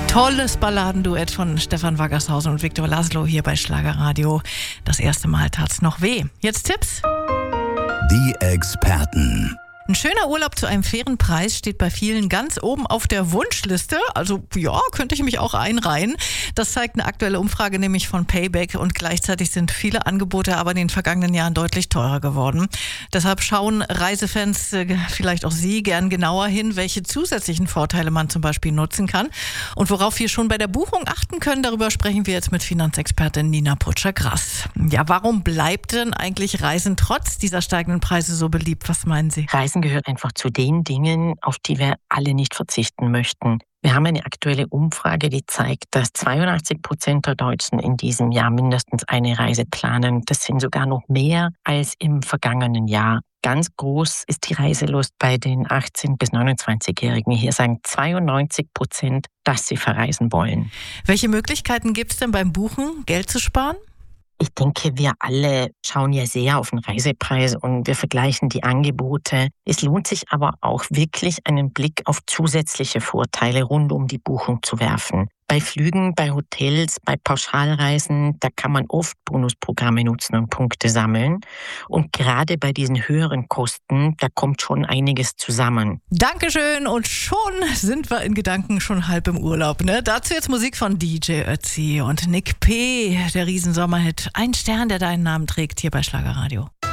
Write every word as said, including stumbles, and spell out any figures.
Tolles Balladenduett von Stefan Waggershausen und Viktor Laszlo hier bei Schlagerradio. Das erste Mal tat's noch weh. Jetzt Tipps? Die Experten. Ein schöner Urlaub zu einem fairen Preis steht bei vielen ganz oben auf der Wunschliste. Also ja, könnte ich mich auch einreihen. Das zeigt eine aktuelle Umfrage nämlich von Payback und gleichzeitig sind viele Angebote aber in den vergangenen Jahren deutlich teurer geworden. Deshalb schauen Reisefans, äh, vielleicht auch Sie, gern genauer hin, welche zusätzlichen Vorteile man zum Beispiel nutzen kann. Und worauf wir schon bei der Buchung achten können, darüber sprechen wir jetzt mit Finanzexpertin Nina Putscher-Grass. Ja, warum bleibt denn eigentlich Reisen trotz dieser steigenden Preise so beliebt? Was meinen Sie? Reisen gehört einfach zu den Dingen, auf die wir alle nicht verzichten möchten. Wir haben eine aktuelle Umfrage, die zeigt, dass zweiundachtzig Prozent der Deutschen in diesem Jahr mindestens eine Reise planen. Das sind sogar noch mehr als im vergangenen Jahr. Ganz groß ist die Reiselust bei den achtzehn- bis neunundzwanzigjährigen. Hier sagen zweiundneunzig Prozent, dass sie verreisen wollen. Welche Möglichkeiten gibt es denn beim Buchen, Geld zu sparen? Ich denke, wir alle schauen ja sehr auf den Reisepreis und wir vergleichen die Angebote. Es lohnt sich aber auch wirklich, einen Blick auf zusätzliche Vorteile rund um die Buchung zu werfen. Bei Flügen, bei Hotels, bei Pauschalreisen, da kann man oft Bonusprogramme nutzen und Punkte sammeln. Und gerade bei diesen höheren Kosten, da kommt schon einiges zusammen. Dankeschön und schon sind wir in Gedanken schon halb im Urlaub. Ne? Dazu jetzt Musik von D J Ötzi und Nick P., der Riesensommerhit. Ein Stern, der deinen Namen trägt, hier bei Schlagerradio.